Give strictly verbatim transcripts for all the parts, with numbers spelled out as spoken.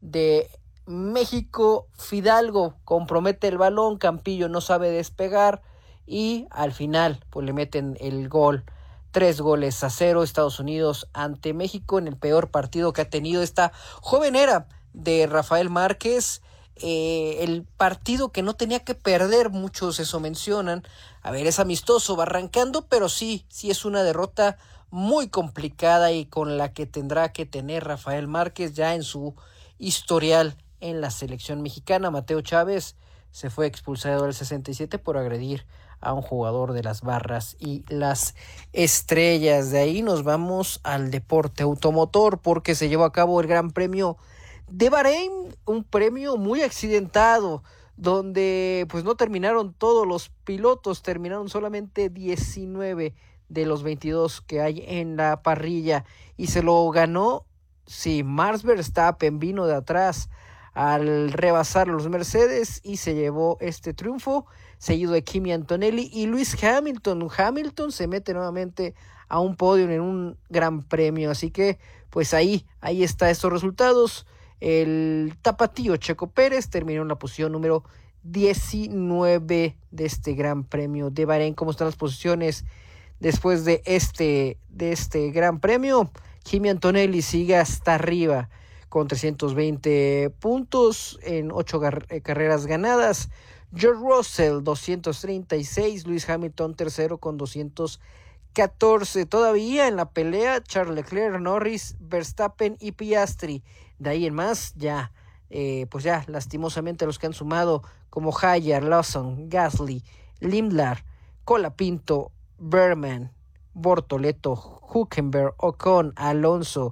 de México. Fidalgo compromete el balón, Campillo no sabe despegar y al final pues le meten el gol. Tres goles a cero Estados Unidos ante México en el peor partido que ha tenido esta joven era de Rafael Márquez. Eh, el partido que no tenía que perder, muchos eso mencionan. A ver, es amistoso, va arrancando, pero sí, sí es una derrota muy complicada y con la que tendrá que tener Rafael Márquez ya en su historial en la selección mexicana. Mateo Chávez se fue expulsado del sesenta y siete por agredir a un jugador de las Barras y las Estrellas. De ahí nos vamos al deporte automotor porque se llevó a cabo el Gran Premio de Bahrein, un premio muy accidentado donde pues no terminaron todos los pilotos, terminaron solamente diecinueve de los veintidós que hay en la parrilla y se lo ganó, sí, Max Verstappen vino de atrás al rebasar los Mercedes y se llevó este triunfo, seguido de Kimi Antonelli y Lewis Hamilton. Hamilton se mete nuevamente a un podio en un gran premio, así que pues ahí, ahí está estos resultados. El tapatío Checo Pérez terminó en la posición número diecinueve de este gran premio de Bahrein. ¿Cómo están las posiciones después de este, de este gran premio? Kimi Antonelli sigue hasta arriba con trescientos veinte puntos en ocho gar- carreras ganadas. George Russell doscientos treinta y seis, Lewis Hamilton tercero con doscientos catorce. Todavía en la pelea Charles Leclerc, Norris, Verstappen y Piastri. De ahí en más ya, eh, pues ya lastimosamente los que han sumado como Hayar, Lawson, Gasly, Lindlar, Colapinto, Berman, Bortoleto, Hülkenberg, Ocon, Alonso,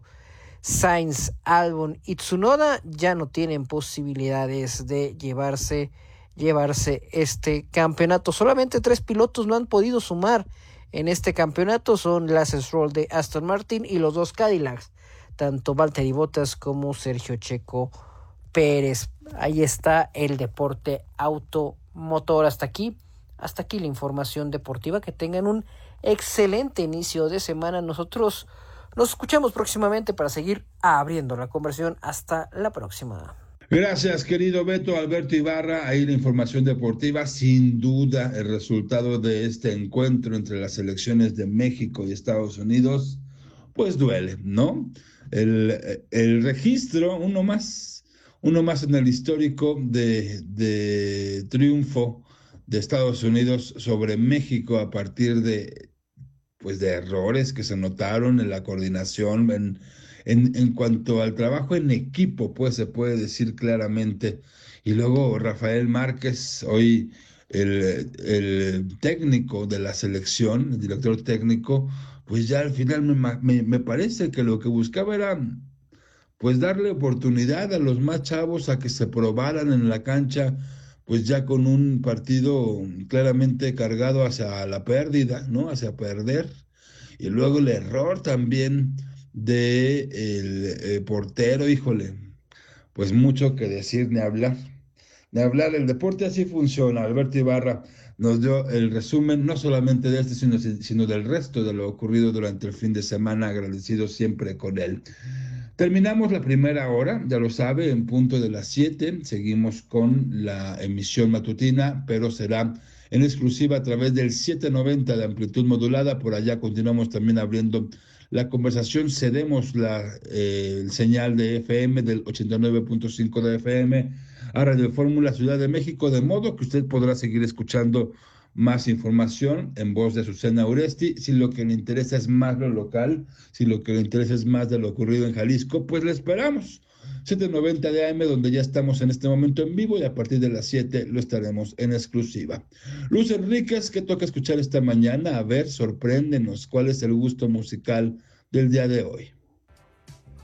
Sainz, Albon y Tsunoda ya no tienen posibilidades de llevarse, llevarse este campeonato. Solamente tres pilotos no han podido sumar en este campeonato, son Lance Stroll de Aston Martin y los dos Cadillacs, tanto Valtteri Bottas como Sergio Checo Pérez. Ahí está el deporte automotor. Hasta aquí, hasta aquí la información deportiva. Que tengan un excelente inicio de semana. Nosotros nos escuchamos próximamente para seguir abriendo la conversación. Hasta la próxima. Gracias, querido Beto Alberto Ibarra. Ahí la información deportiva, sin duda el resultado de este encuentro entre las selecciones de México y Estados Unidos, pues duele, ¿no? El, el registro, uno más, uno más en el histórico de, de triunfo de Estados Unidos sobre México a partir de, pues, de errores que se notaron en la coordinación, en En, en cuanto al trabajo en equipo, pues se puede decir claramente. Y luego Rafael Márquez, hoy el, el técnico de la selección, el director técnico, pues ya al final me, me, me parece que lo que buscaba era pues darle oportunidad a los más chavos a que se probaran en la cancha, pues ya con un partido claramente cargado hacia la pérdida, ¿no? Hacia perder. Y luego el error también de el eh, portero, híjole, pues mucho que decir, ni hablar, ni hablar. El deporte así funciona. Alberto Ibarra nos dio el resumen, no solamente de este, sino, sino del resto de lo ocurrido durante el fin de semana, agradecido siempre con él. Terminamos la primera hora, ya lo sabe, en punto de las siete, seguimos con la emisión matutina, pero será en exclusiva a través del setecientos noventa de amplitud modulada. Por allá continuamos también abriendo la conversación, cedemos la eh, el señal de F M del ochenta y nueve punto cinco de F M a Radio Fórmula Ciudad de México, de modo que usted podrá seguir escuchando más información en voz de Azucena Uresti. Si lo que le interesa es más lo local, si lo que le interesa es más de lo ocurrido en Jalisco, pues le esperamos. setecientos noventa de A M, donde ya estamos en este momento en vivo, y a partir de las siete lo estaremos en exclusiva. Luz Enríquez, ¿qué toca escuchar esta mañana? A ver, sorpréndenos, ¿cuál es el gusto musical del día de hoy?